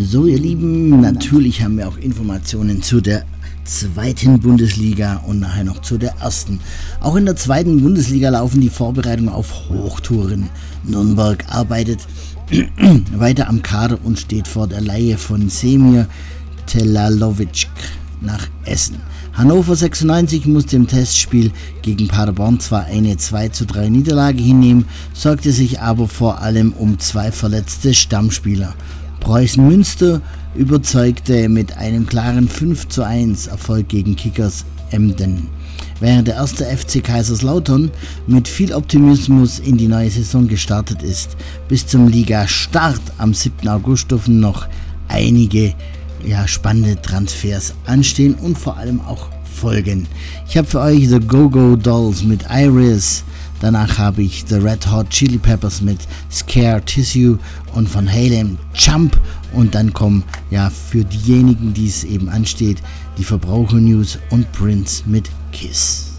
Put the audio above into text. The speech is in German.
So, ihr Lieben, natürlich haben wir auch Informationen zu der zweiten Bundesliga und nachher noch zu der ersten. Auch in der zweiten Bundesliga laufen die Vorbereitungen auf Hochtouren. Nürnberg arbeitet weiter am Kader und steht vor der Leihe von Semir Telalovic nach Essen. Hannover 96 musste im Testspiel gegen Paderborn zwar eine 2:3 Niederlage hinnehmen, sorgte sich aber vor allem um 2 verletzte Stammspieler. Preußen Münster überzeugte mit einem klaren 5:1 Erfolg gegen Kickers Emden. Während der erste FC Kaiserslautern mit viel Optimismus in die neue Saison gestartet ist. Bis zum Ligastart am 7. August dürfen noch einige spannende Transfers anstehen und vor allem auch folgen. Ich habe für euch The Go-Go Dolls mit Iris, danach habe ich The Red Hot Chili Peppers mit Scar Tissue und Van Halen Jump und dann kommen für diejenigen, die es eben ansteht, die Verbraucher-News und Prince mit Kiss.